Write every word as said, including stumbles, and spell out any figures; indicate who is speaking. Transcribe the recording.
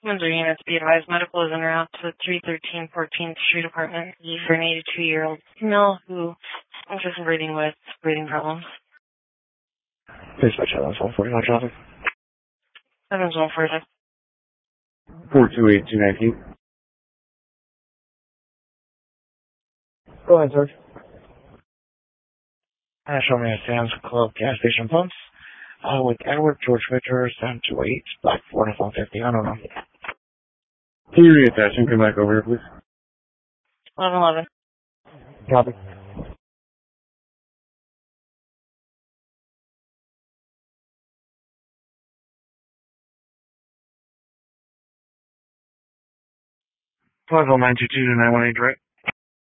Speaker 1: Windsor units, be advised, medical is en route to three thirteen fourteenth Street apartment for an eighty-two-year-old female who is just breathing with breathing problems.
Speaker 2: Please watch out on one forty-five traffic.
Speaker 1: Evans one forty-five.
Speaker 2: four two eight two nineteen. Go ahead, Sarge. Uh, show me a Sam's Club gas station pumps. Uh, with Edward George Victor, seven two eight, Black four, one fifty, I don't know. Can you reattach and come back over here, please?
Speaker 1: eleven eleven.
Speaker 2: Copy. five oh nine two two nine one eight, right?